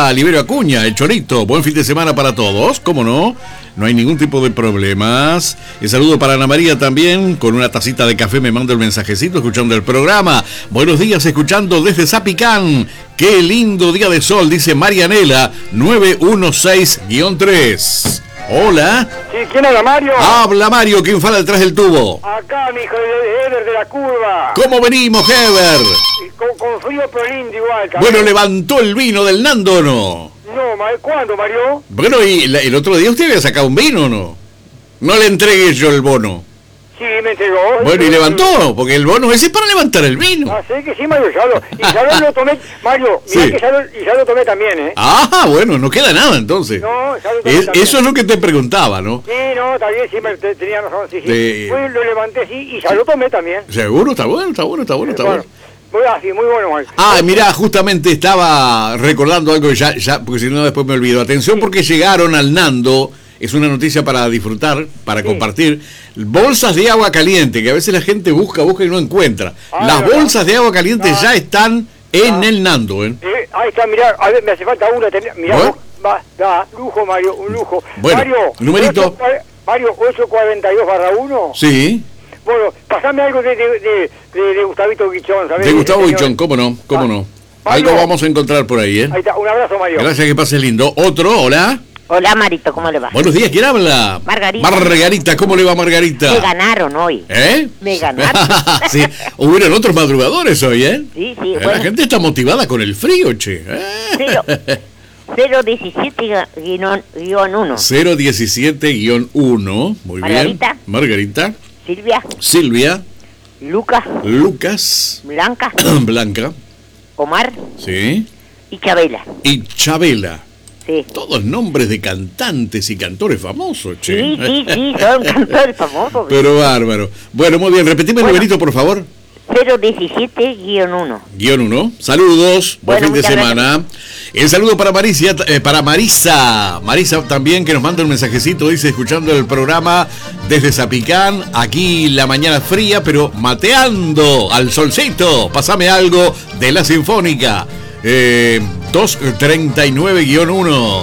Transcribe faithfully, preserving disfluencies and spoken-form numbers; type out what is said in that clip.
a Liberio Acuña, el Chorito. Buen fin de semana para todos, ¿cómo no? No hay ningún tipo de problemas. El saludo para Ana María también, con una tacita de café me manda el mensajecito escuchando el programa. Buenos días, escuchando desde Zapicán. Qué lindo día de sol, dice Marianela, nueve uno seis guión tres. Hola. Sí, ¿quién habla, Mario? Habla Mario, ¿quién fala detrás del tubo? Acá, mi hijo, de Eder de la curva. ¿Cómo venimos, Heber? Con, con frío pero lindo igual, cabrón. Bueno, levantó el vino del Nando, ¿o no? No, ¿cuándo, Mario? Bueno, y la, el otro día usted había sacado un vino, ¿o no? No le entregué yo el bono. Sí, me entregó. Bueno, y levantó, porque el bono ese es para levantar el vino. Ah, sí, que sí, Mario, ya lo, y ya lo, lo tomé, Mario, mirá Sí. que ya lo, y ya lo tomé también, ¿eh? Ah, bueno, no queda nada entonces. No, ya lo tomé Es- también. eso es lo que te preguntaba, ¿no? Sí, no, está bien, sí, me, te- tenía razón, sí, sí. De- Pues lo levanté, sí, y ya lo tomé también. Seguro, está bueno, está bueno, está bueno, está Bueno, bueno. muy así, muy bueno, Mario. Ah, mirá, justamente estaba recordando algo que ya, ya, porque si no después me olvido. Atención porque llegaron al Nando, es una noticia para disfrutar, para Sí. compartir, bolsas de agua caliente, que a veces la gente busca, busca y no encuentra. Ah, Las ¿verdad? bolsas de agua caliente Ah. ya están en Ah. el Nando, ¿eh? Eh, ahí está, mirá, a ver, me hace falta una, ten- mirá, ¿Bueno? vos, va, da, lujo, Mario, un lujo. Bueno, Mario, numerito. ocho cua- Mario, ocho cuarenta y dos barra uno. Sí, Bueno, pasame algo de, de, de, de, de Gustavito Guichón, ¿sabes? de Gustavo Ese señor. Guichón, cómo no, cómo Ah. no. Mario. Algo vamos a encontrar por ahí, ¿eh? Ahí está, un abrazo, Mario. Gracias, que pases lindo. Otro, hola. Hola Marito, ¿cómo le va? Buenos días, ¿quién habla? Margarita. Margarita, ¿cómo le va, Margarita? Me ganaron hoy. ¿Eh? Me ganaron. Sí, hubieron otros madrugadores hoy, ¿eh? Sí, sí, Eh, bueno. La gente está motivada con el frío, che. ¿eh? Cero, cero diecisiete guión uno. cero diecisiete guión uno, muy Margarita. bien. Margarita. Silvia, Silvia. Lucas, Lucas. Blanca, Blanca. Omar Sí. y Chabela. Y Chabela. Sí. Todos nombres de cantantes y cantores famosos, che. Sí, sí, sí, son cantores famosos. Pero bárbaro. Bueno, muy bien. Repetime el Bueno. numerito, por favor. cero diecisiete guión uno. Guión uno. Saludos. Buen Bueno, fin de muchas semana. El saludo para Marisa, eh, para Marisa. Marisa también, que nos manda un mensajecito. Dice, escuchando el programa desde Zapicán. Aquí la mañana fría, pero mateando al solcito. Pásame algo de la Sinfónica. Eh, dos treinta y nueve guión uno.